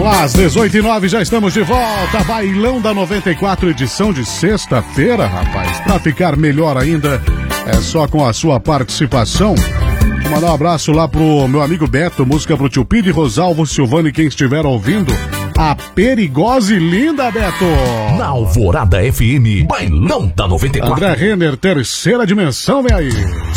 Às 18h09 já estamos de volta. Bailão da 94, edição de sexta-feira, rapaz. Pra ficar melhor ainda, é só com a sua participação. Vou mandar um abraço lá pro meu amigo Beto, música pro tio Pide, Rosalvo, Silvano e quem estiver ouvindo. A perigosa e linda, Beto. Na Alvorada FM, Bailão da 94. André Renner, terceira dimensão, vem aí.